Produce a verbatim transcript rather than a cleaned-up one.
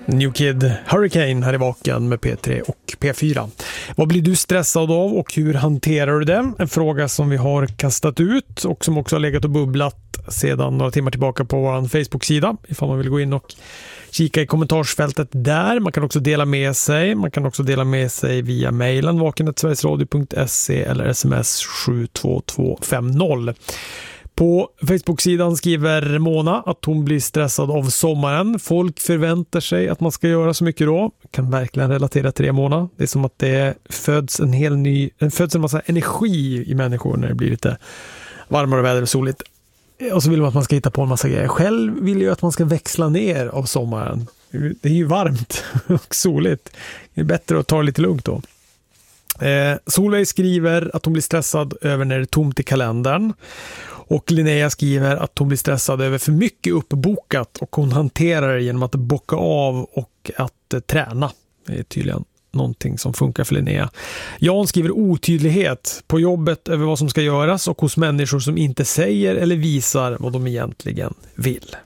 New Kid Hurricane här i Vaken med P tre och P fyra. Vad blir du stressad av och hur hanterar du det? En fråga som vi har kastat ut och som också har legat och bubblat sedan några timmar tillbaka på vår Facebook-sida. Ifall man vill gå in och kika i kommentarsfältet där. Man kan också dela med sig. Man kan också dela med sig via mejlen vaken snabel-a sverigesradio punkt se eller sms sju två två fem noll. På Facebook-sidan skriver Mona att hon blir stressad av sommaren. Folk förväntar sig att man ska göra så mycket då. Kan verkligen relatera till det, Mona. Det är som att det föds en hel ny, det föds en massa energi i människor när det blir lite varmare väder och soligt. Och så vill man att man ska hitta på en massa grejer. Själv vill jag att man ska växla ner av sommaren. Det är ju varmt och soligt. Det är bättre att ta det lite lugnt då. Eh, Solveig skriver att hon blir stressad över när det är tomt i kalendern. Och Linnea skriver att hon blir stressad över för mycket uppbokat och hon hanterar det genom att bocka av och att eh, träna. Det är tydligen någonting som funkar för Linnea. Jan skriver otydlighet på jobbet över vad som ska göras och hos människor som inte säger eller visar vad de egentligen vill.